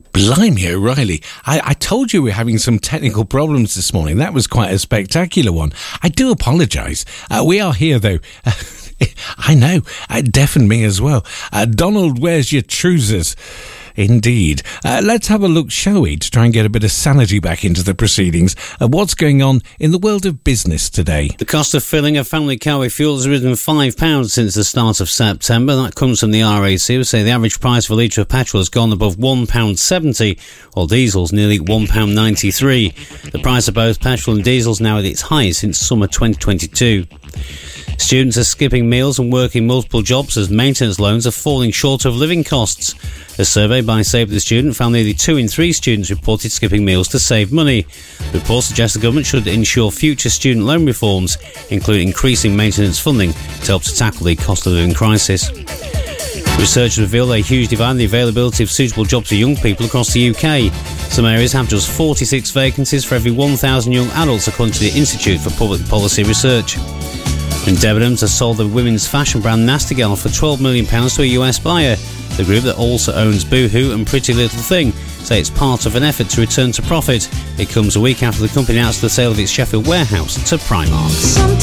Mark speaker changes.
Speaker 1: Blimey O'Reilly. I told you we're having some technical problems this morning. That was quite a spectacular one. I do apologise. We are here, though. I know. It deafened me as well. Donald, where's your trousers? Indeed. Let's have a look, shall we, to try and get a bit of sanity back into the proceedings of what's going on in the world of business today.
Speaker 2: The cost of filling a family car with fuel has risen £5 since the start of September. That comes from the RAC, who say the average price for a litre of petrol has gone above £1.70, while diesel's nearly £1.93. The price of both petrol and diesel is now at its highest since summer 2022. Students are skipping meals and working multiple jobs as maintenance loans are falling short of living costs. A survey by Save the Student found nearly 2 in 3 students reported skipping meals to save money. The report suggests the government should ensure future student loan reforms, including increasing maintenance funding to help to tackle the cost of living crisis. Research revealed a huge divide in the availability of suitable jobs for young people across the UK. Some areas have just 46 vacancies for every 1,000 young adults, according to the Institute for Public Policy Research. And Debenhams has sold the women's fashion brand Nasty Gal for £12 million to a US buyer. The group that also owns Boohoo and Pretty Little Thing say it's part of an effort to return to profit. It comes a week after the company announced the sale of its Sheffield warehouse to Primark.